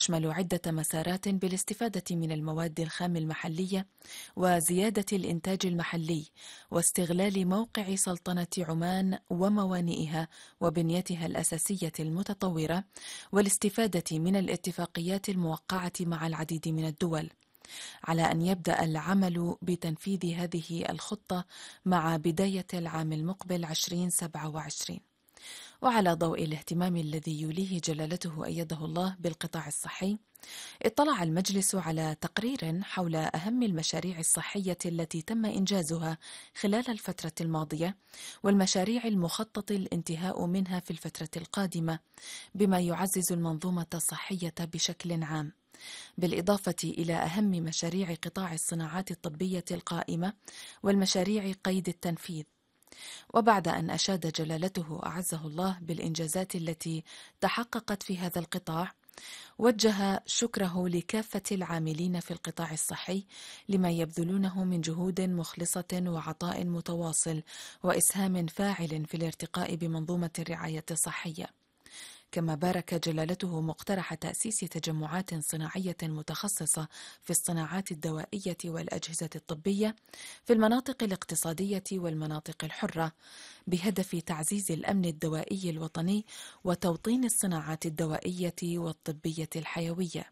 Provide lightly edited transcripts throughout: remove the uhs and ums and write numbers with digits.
تشمل عدة مسارات بالاستفادة من المواد الخام المحلية وزيادة الإنتاج المحلي واستغلال موقع سلطنة عمان وموانئها وبنيتها الأساسية المتطورة والاستفادة من الاتفاقيات الموقعة مع العديد من الدول، على أن يبدأ العمل بتنفيذ هذه الخطة مع بداية العام المقبل 2027. وعلى ضوء الاهتمام الذي يوليه جلالته أيده الله بالقطاع الصحي، اطلع المجلس على تقرير حول أهم المشاريع الصحية التي تم إنجازها خلال الفترة الماضية والمشاريع المخطط الانتهاء منها في الفترة القادمة، بما يعزز المنظومة الصحية بشكل عام، بالإضافة إلى أهم مشاريع قطاع الصناعات الطبية القائمة والمشاريع قيد التنفيذ. وبعد أن أشاد جلالته أعزه الله بالإنجازات التي تحققت في هذا القطاع، وجه شكره لكافة العاملين في القطاع الصحي لما يبذلونه من جهود مخلصة وعطاء متواصل وإسهام فاعل في الارتقاء بمنظومة الرعاية الصحية. كما بارك جلالته مقترح تأسيس تجمعات صناعية متخصصة في الصناعات الدوائية والأجهزة الطبية في المناطق الاقتصادية والمناطق الحرة، بهدف تعزيز الأمن الدوائي الوطني وتوطين الصناعات الدوائية والطبية الحيوية.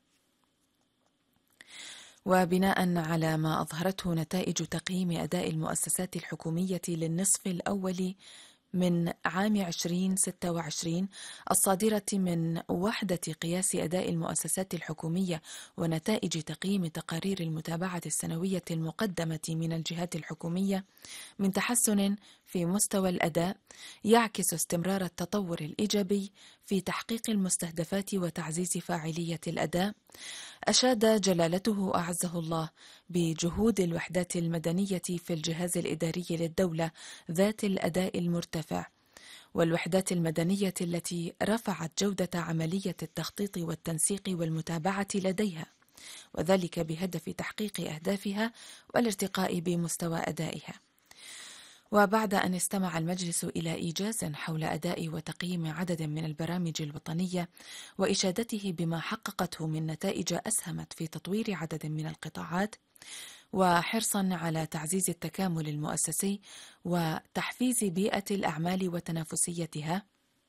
وبناء على ما أظهرته نتائج تقييم أداء المؤسسات الحكومية للنصف الأول من عام 2026 الصادرة من وحدة قياس أداء المؤسسات الحكومية ونتائج تقييم تقارير المتابعة السنوية المقدمة من الجهات الحكومية من تحسن في مستوى الأداء يعكس استمرار التطور الإيجابي في تحقيق المستهدفات وتعزيز فاعلية الأداء، أشاد جلالته أعزه الله بجهود الوحدات المدنية في الجهاز الإداري للدولة ذات الأداء المرتفع والوحدات المدنية التي رفعت جودة عملية التخطيط والتنسيق والمتابعة لديها، وذلك بهدف تحقيق أهدافها والارتقاء بمستوى أدائها. وبعد أن استمع المجلس إلى إيجاز حول أداء وتقييم عدد من البرامج الوطنية وإشادته بما حققته من نتائج أسهمت في تطوير عدد من القطاعات وحرصا على تعزيز التكامل المؤسسي وتحفيز بيئة الأعمال وتنافسيتها،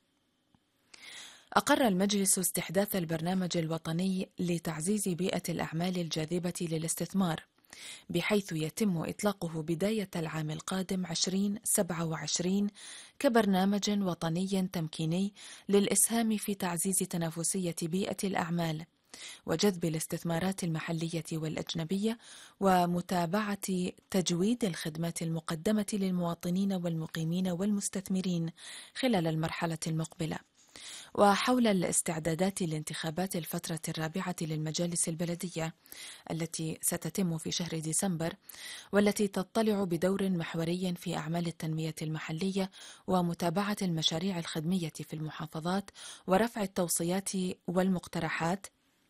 أقر المجلس استحداث البرنامج الوطني لتعزيز بيئة الأعمال الجاذبة للاستثمار، بحيث يتم إطلاقه بداية العام القادم 2027 كبرنامج وطني تمكيني للإسهام في تعزيز تنافسية بيئة الأعمال وجذب الاستثمارات المحلية والأجنبية ومتابعة تجويد الخدمات المقدمة للمواطنين والمقيمين والمستثمرين خلال المرحلة المقبلة. وحول الاستعدادات لانتخابات الفترة الرابعة للمجالس البلدية التي ستتم في شهر ديسمبر، والتي تضطلع بدور محوري في أعمال التنمية المحلية ومتابعة المشاريع الخدمية في المحافظات ورفع التوصيات والمقترحات،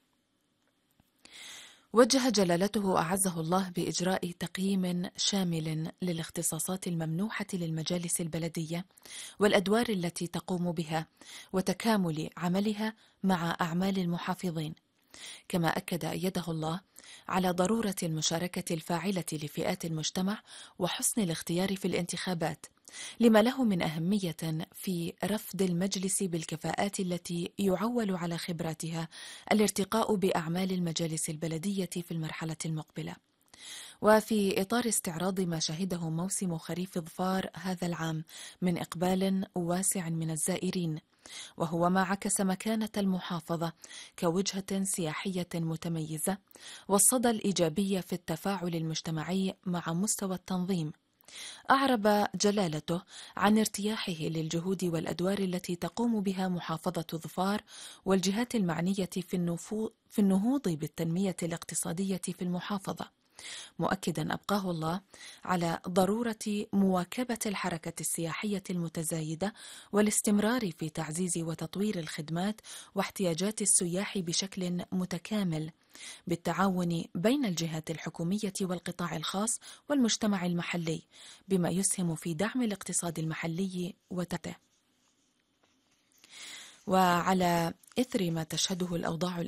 وجه جلالته أعزه الله بإجراء تقييم شامل للاختصاصات الممنوحة للمجالس البلدية والأدوار التي تقوم بها وتكامل عملها مع أعمال المحافظين. كما أكد أيده الله على ضرورة المشاركة الفاعلة لفئات المجتمع وحسن الاختيار في الانتخابات، لما له من أهمية في رفض المجلس بالكفاءات التي يعول على خبراتها الارتقاء بأعمال المجالس البلدية في المرحلة المقبلة. وفي إطار استعراض ما شهده موسم خريف ظفار هذا العام من إقبال واسع من الزائرين، وهو ما عكس مكانة المحافظة كوجهة سياحية متميزة والصدى الإيجابي في التفاعل المجتمعي مع مستوى التنظيم، أعرب جلالته عن ارتياحه للجهود والأدوار التي تقوم بها محافظة ظفار والجهات المعنية في النهوض بالتنمية الاقتصادية في المحافظة، مؤكدا أبقاه الله على ضرورة مواكبة الحركة السياحية المتزايدة والاستمرار في تعزيز وتطوير الخدمات واحتياجات السياح بشكل متكامل، بالتعاون بين الجهات الحكومية والقطاع الخاص والمجتمع المحلي، بما يسهم في دعم الاقتصاد المحلي وتعزيزه. وعلى إثر ما تشهده الأوضاع